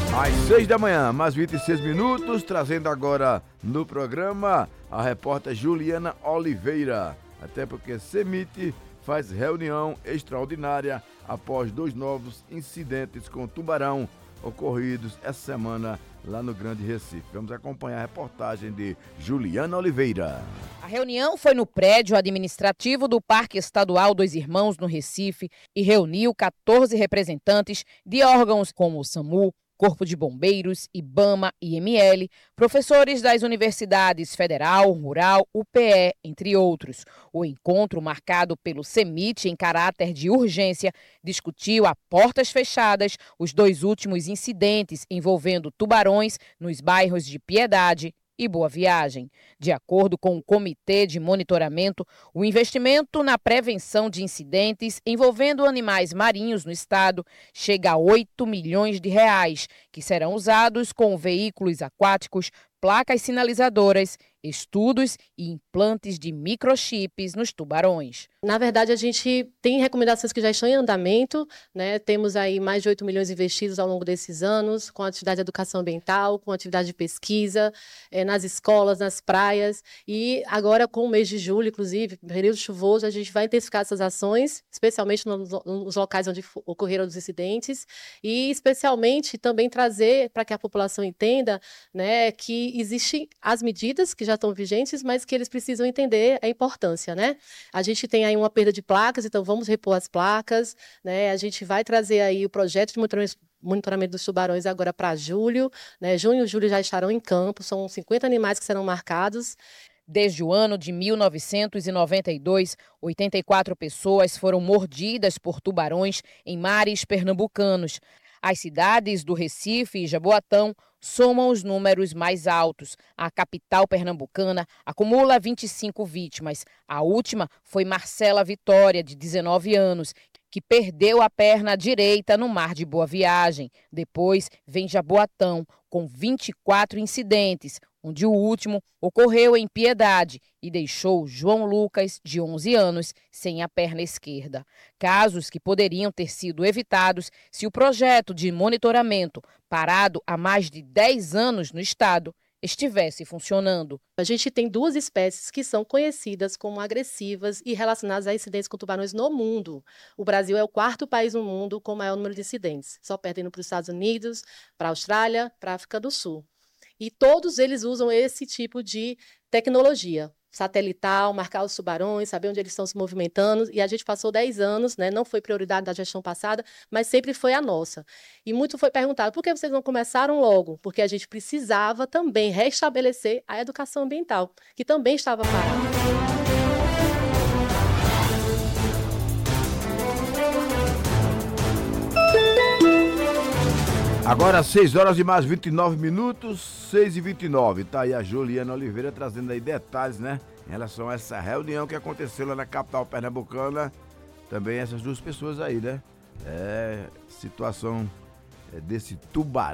Às 6 da manhã, mais 26 minutos, trazendo agora no programa a repórter Juliana Oliveira. Até porque CEMIT faz reunião extraordinária após 2 novos incidentes com tubarão ocorridos essa semana lá no Grande Recife. Vamos acompanhar a reportagem de Juliana Oliveira. A reunião foi no prédio administrativo do Parque Estadual Dois Irmãos, no Recife, e reuniu 14 representantes de órgãos como o SAMU, Corpo de Bombeiros, IBAMA, IML, professores das universidades Federal, Rural, UPE, entre outros. O encontro, marcado pelo CEMIT em caráter de urgência, discutiu a portas fechadas os 2 últimos incidentes envolvendo tubarões nos bairros de Piedade e Boa Viagem. De acordo com o Comitê de Monitoramento, o investimento na prevenção de incidentes envolvendo animais marinhos no estado chega a R$8 milhões, que serão usados com veículos aquáticos, placas sinalizadoras, estudos e implantes de microchips nos tubarões. Na verdade, a gente tem recomendações que já estão em andamento, né? Temos aí mais de 8 milhões investidos ao longo desses anos, com atividade de educação ambiental, com atividade de pesquisa, nas escolas, nas praias. E agora, com o mês de julho, inclusive, período chuvoso, a gente vai intensificar essas ações, especialmente nos locais onde ocorreram os incidentes, e especialmente também trazer para que a população entenda, né, que existem as medidas que já estão vigentes, mas que eles precisam entender a importância, né? A gente tem aí uma perda de placas, então vamos repor as placas, né? A gente vai trazer aí o projeto de monitoramento dos tubarões agora para julho, né? Junho e julho já estarão em campo, são 50 animais que serão marcados. Desde o ano de 1992, 84 pessoas foram mordidas por tubarões em mares pernambucanos. As cidades do Recife e Jaboatão somam os números mais altos. A capital pernambucana acumula 25 vítimas. A última foi Marcela Vitória, de 19 anos, que perdeu a perna direita no mar de Boa Viagem. Depois vem Jaboatão, com 24 incidentes, onde o último ocorreu em Piedade e deixou João Lucas, de 11 anos, sem a perna esquerda. Casos que poderiam ter sido evitados se o projeto de monitoramento, parado há mais de 10 anos no estado, estivesse funcionando. A gente tem 2 espécies que são conhecidas como agressivas e relacionadas a incidentes com tubarões no mundo. O Brasil é o 4º país no mundo com o maior número de incidentes, só perdendo para os Estados Unidos, para a Austrália, para a África do Sul. E todos eles usam esse tipo de tecnologia satelital, marcar os tubarões, saber onde eles estão se movimentando, e a gente passou 10 anos, né? Não foi prioridade da gestão passada, mas sempre foi a nossa. E muito foi perguntado, por que vocês não começaram logo? Porque a gente precisava também restabelecer a educação ambiental, que também estava parada. Agora 6 horas e mais 29 minutos, 6h29. Tá aí a Juliana Oliveira trazendo aí detalhes, né? Em relação a essa reunião que aconteceu lá na capital pernambucana. Também essas 2 pessoas aí, né? Situação desse tubarão.